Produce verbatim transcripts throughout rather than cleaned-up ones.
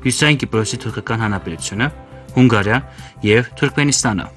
Հյուսիսային Կիպրոսի թուրքական հանրապետությունը, Հունգարիա և Թուրքմենստանը։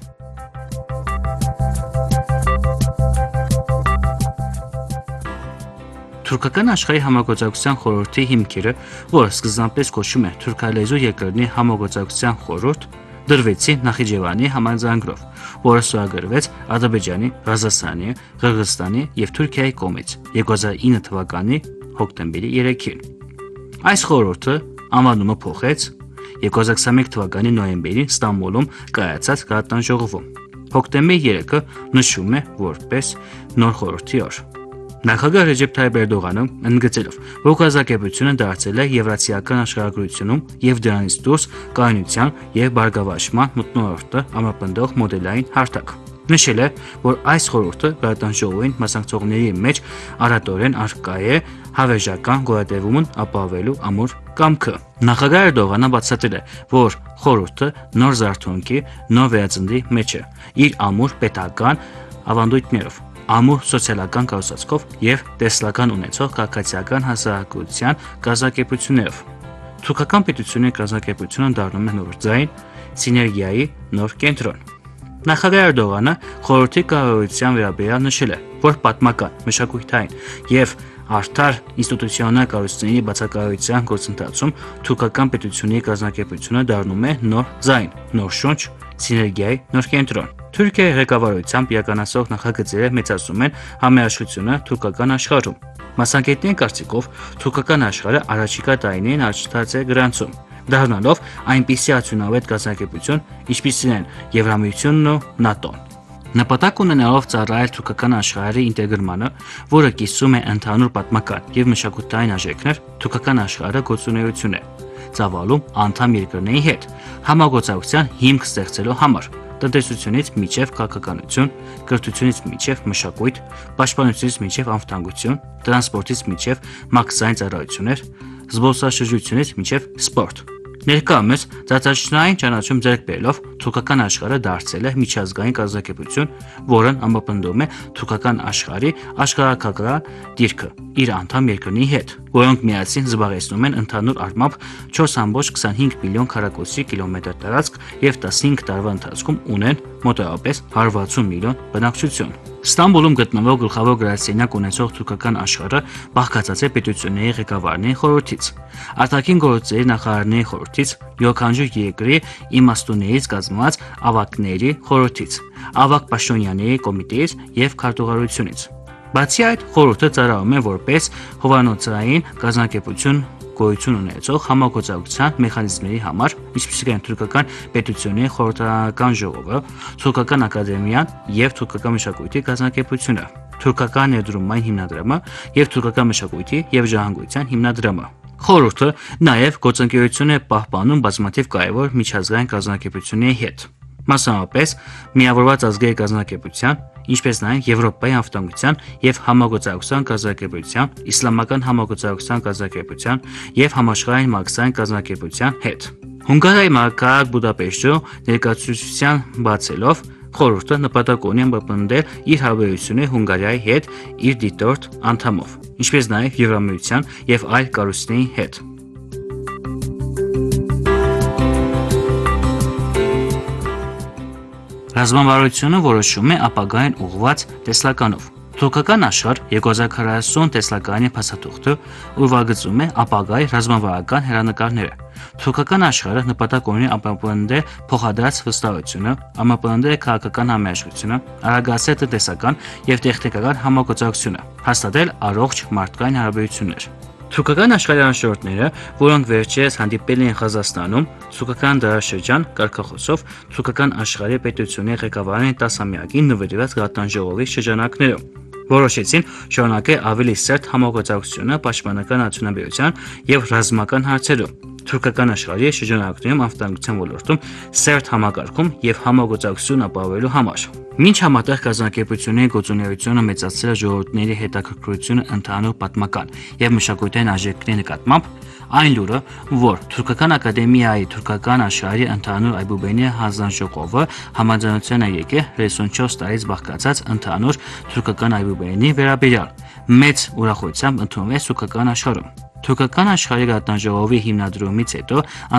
Թուրքական աշխարհի համագործակցության խորհրդի հիմքերը, որը սկզբնապես կոչվում է թուրքալեզու երկրների համագործակցության խորհուրդ, դրվեցին Նախիջևանի համաձայնագրով, որը ստորագրվեց Ադրբեջանի, Ռազախստանի, Ղրղըզստանի և Թուրքիայի կողմից երկու հազար ինը թվականի հոկտեմբերի երեքին։ Այս խորհուրդը անվանումը փոխեց երկու հազար քսաներկու թվականի նոյեմբերին Ստամբուլում կայացած գաղթանաժողովում։ Հոկտեմբերի երեքը նշվում է որպես նոր խորհրդի օր։ Նախագահ Ռեջեփ Թայիփ Էրդողանը ընդգծելով, որ կազմակերպությունը դարձել է եվրասիական աշխարհագրությունում և դրանից դուրս կայունության և բարգավաճման մթնոլորտը ամրապնդող մոդելային հարթակ։ Նշել է, որ այս խորհուրդը գաղթանաժողովին մասնակցողների մեջ առատորեն առկա է հավերժական գոյատևումն ապահովելու ամուր կամքը։ Նախագահ Էրդողանը բացատրել է, որ խորհուրդը նոր զարթոնքի, նոր վերածննդի մեջ է, իր ամուր պետական ավանդույթներով, ամուր սոցիալական կառուցվածքով և տեսլական ունեցող քաղաքացիական հասարակության կազմակերպություններով։ Թուրքական պետությունների կազմակերպությունը դառնում է նոր ձայն, սիներգիայի նոր կենտրոն։ Նախագահ Էրդողանը խորհրդի կառավարության վերաբերյալ նշել է, որ պատմական, մշակութային և արդար ինստիտուցիոնալ կառույցների բացակայության գործընթացում թուրքական պետությունների կազմակերպությունը դառնում է նոր ձայն, նոր շունչ, սիներգիայի նոր կենտրոն։ Թուրքիայի ղեկավարությամբ իրականացող նախագծերը մեծացնում են համերաշխությունը թուրքական աշխարհում։ Մասնագետների կարծիքով թուրքական աշխարհը առաջիկա տարիներին առաջընթաց է գրանցում, դառնալով այնպիսի արդյունավետ կազմակերպություն, ինչպիսին են Եվրամիությունն ու ՆԱՏՕ-ն։ Նպատակ ունենալով ծառայել թուրքական աշխարհի ինտեգրմանը, որը կիսում է ընդհանուր պատմական և մշակութային արժեքներ, թուրքական աշխարհը գործունեություն է ծավալում անդամ երկրների հետ համագործակցության հիմք ստեղծելու համար, տնտեսությունից մինչև քաղաքականություն, կրթությունից մինչև մշակույթ, պաշտպանությունից մինչև անվտանգություն, տրանսպորտից մինչև մաքսային ծառայություններ, զբոսաշրջությունից մինչև սպորտ։ Ներկայումս ծածկաշրջանային ճանաչում ձեռք բերելով թուրքական աշխարհը դարձել է միջազգային կազմակերպություն, որն ամրապնդում է թուրքական աշխարհի աշխարհագրական դիրքը իր անդամ երկրների հետ, որոնք միասին զբաղեցնում են ընդհանուր առմամբ չորս կόμma քսանհինգ միլիոն քառակուսի կիլոմետր տարածք և տասնհինգ տարվա ընթացքում ունեն մոտավորապես հարյուր վաթսուն միլիոն բնակչություն։ Ստամբուլում գտնվող գլխավոր գրասենյակ ունեցող թուրքական աշխարհը բաղկացած է պետությունների ղեկավարների խորհրդից, արտաքին գործերի նախարարների խորհրդից, յուրաքանչյուր երկրի իմաստուններից կազմված ավագների խորհրդից, ավագ պաշտոնյաների կոմիտեից և քարտուղարությունից։ Բացի այդ, խորհուրդը ծառայում է որպես հովանոցային կազմակերպություն գոյություն ունեցող համագործակցության մեխանիզմների համար, ինչպիսիք են թուրքական պետությունների խորհրդարանական ժողովը, թուրքական ակադեմիան և թուրքական մշակույթի կազմակերպությունը, թուրքական ներդրումային հիմնադրամը և թուրքական մշակույթի և ժառանգության հիմնադրամը։ Խորհուրդը նաև գործընկերություն է պահպանում բազմաթիվ կարևոր միջազգային կազմակերպությունների հետ, մասնավորապես Միավորված ազգերի կազմակերպության, ինչպես նաև Եվրոպայի անվտանգության և համագործակցության կազմակերպության, Իսլամական համագործակցության կազմակերպության և Համաշխարհային մաքսային կազմակերպության հետ։ Հունգարիայի մայրաքաղաք Բուդապեշտում ներկայացուցչություն բացելով խորհուրդը նպատակ ունի ամրապնդել իր հարաբերությունները Հունգարիայի հետ իր դիտորդ անդամով, ինչպես նաև Եվրամիության և այլ կառույցների հետ։ Ռազմավարությունը որոշում է ապագային ուղղված տեսլականով։ Թուրքական աշխարհ երկու հազար քառասուն տեսլականի փաստաթուղթը ուրվագծում է ապագայի ռազմավարական հեռանկարները։ Թուրքական աշխարհը նպատակ ունի ամրապնդել փոխադրած վստահությունը, ամրապնդել քաղաքական համերաշխությունը, արագացնել տնտեսական և տեխնիկական համագործակցությունը, հաստատել առողջ մարդկային հարաբերություններ։ Թուրքական աշխարհի անշրոթները, որոնք վերջերս հանդիպել են Ղազախստանում, թուրքական դարաշրջան կարգախոսով թուրքական աշխարհի պետությունների ղեկավարների տասնամյակին նվիրված գաղթանաժողովի շրջանակներում, որոշեցին շարունակել ավելի սերտ համագործակցությունը պաշտպանական արդյունաբերության և ռազմական հարցերում, թուրքական աշխարհի շրջանակներում անվտանգության ոլորտում սերտ համակարգում և համագործակցություն ապահովելու համար։ Մինչ համատեղ կազմակերպությունների գործունեությունը մեծացրել է ժողովուրդների հետաքրքրությունը ընդհանուր պատմական և մշակութային արժեքների նկատմամբ, այն լուրը, որ Թուրքական ակադեմիայի թուրքական աշխարհի ընդհանուր այբուբենի հանձնաժողովը համաձայնության է եկել հիսունչորս տարից բաղկացած ընդհանուր թուրքական այբուբենի վերաբերյալ, մեծ ուրախությամբ ընդունվեց թուրքական աշխարհում։ Թուրքական աշխարհի գաղթանաժողովի հիմնադրումից հետո